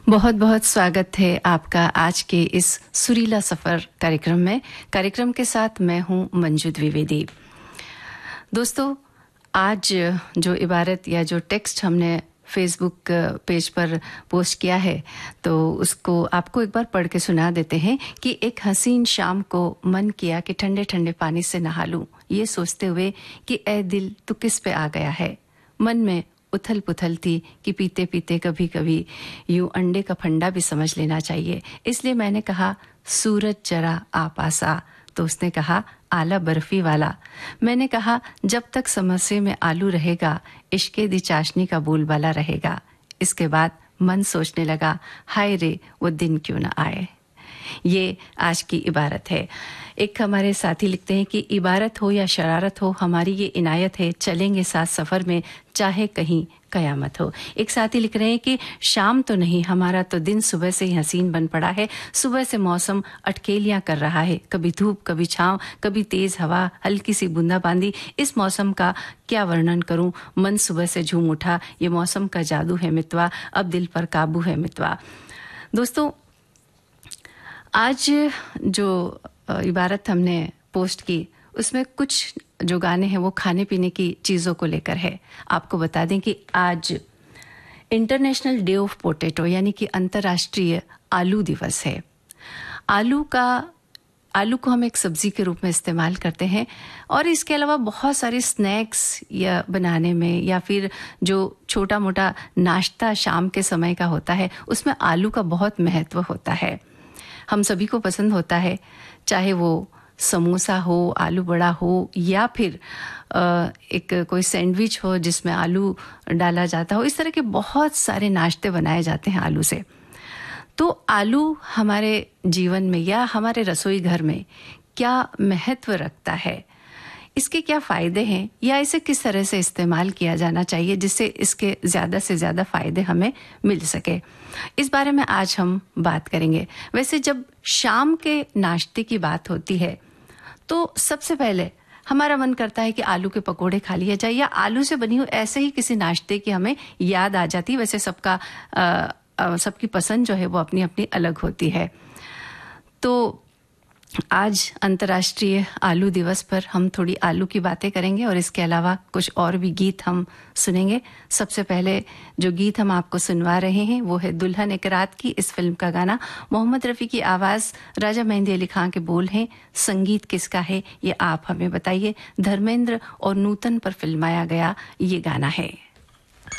बहुत बहुत स्वागत है आपका आज के इस सुरीला सफ़र कार्यक्रम के साथ मैं हूं मंजू द्विवेदी। दोस्तों, आज जो इबारत या जो टेक्स्ट हमने फेसबुक पेज पर पोस्ट किया है तो उसको आपको एक बार पढ़ के सुना देते हैं कि एक हसीन शाम को मन किया कि ठंडे ठंडे पानी से नहा लूं, ये सोचते हुए कि ए दिल तू किस पे आ गया है। मन में उथल पुथल थी कि पीते पीते कभी कभी यूं अंडे का फंडा भी समझ लेना चाहिए। इसलिए मैंने कहा सूरज जरा आ पासा, तो उसने कहा आला बर्फी वाला। मैंने कहा जब तक समोसे में आलू रहेगा इश्के दी चाशनी का बोलबाला रहेगा। इसके बाद मन सोचने लगा हाय रे वो दिन क्यों न आए। ये आज की इबारत है। एक हमारे साथी लिखते हैं कि इबारत हो या शरारत हो हमारी ये इनायत है, चलेंगे साथ सफर में चाहे कहीं कयामत हो। एक साथी लिख रहे हैं कि शाम तो नहीं, हमारा तो दिन सुबह से ही हसीन बन पड़ा है। सुबह से मौसम अटकेलियां कर रहा है, कभी धूप कभी छांव, कभी तेज हवा, हल्की सी बूंदाबांदी। इस मौसम का क्या वर्णन करूं, मन सुबह से झूम उठा। ये मौसम का जादू है मितवा, अब दिल पर काबू है मितवा। दोस्तों, आज जो इबारत हमने पोस्ट की उसमें कुछ जो गाने हैं वो खाने पीने की चीज़ों को लेकर है। आपको बता दें कि आज इंटरनेशनल डे ऑफ पोटैटो यानी कि अंतर्राष्ट्रीय आलू दिवस है। आलू को हम एक सब्जी के रूप में इस्तेमाल करते हैं और इसके अलावा बहुत सारे स्नैक्स या बनाने में या फिर जो छोटा मोटा नाश्ता शाम के समय का होता है उसमें आलू का बहुत महत्व होता है। हम सभी को पसंद होता है, चाहे वो समोसा हो, आलू बड़ा हो या फिर एक कोई सैंडविच हो जिसमें आलू डाला जाता हो। इस तरह के बहुत सारे नाश्ते बनाए जाते हैं आलू से। तो आलू हमारे जीवन में या हमारे रसोई घर में क्या महत्व रखता है, इसके क्या फ़ायदे हैं या इसे किस तरह से इस्तेमाल किया जाना चाहिए जिससे इसके ज़्यादा से ज़्यादा फ़ायदे हमें मिल सके, इस बारे में आज हम बात करेंगे। वैसे जब शाम के नाश्ते की बात होती है तो सबसे पहले हमारा मन करता है कि आलू के पकोड़े खा लिया जाए या आलू से बनी हुई ऐसे ही किसी नाश्ते की हमें याद आ जाती है। वैसे सबकी पसंद जो है वो अपनी अपनी अलग होती है। तो आज अंतर्राष्ट्रीय आलू दिवस पर हम थोड़ी आलू की बातें करेंगे और इसके अलावा कुछ और भी गीत हम सुनेंगे। सबसे पहले जो गीत हम आपको सुनवा रहे हैं वो है दुल्हन एक रात की, इस फिल्म का गाना। मोहम्मद रफ़ी की आवाज़, राजा मेहंदी अली खां के बोल हैं। संगीत किसका है ये आप हमें बताइए। धर्मेंद्र और नूतन पर फिल्माया गया ये गाना है।